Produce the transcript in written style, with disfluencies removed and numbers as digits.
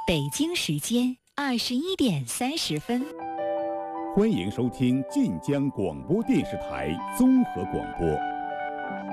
北京时间21:30。 欢迎收听晋江广播电视台综合广播。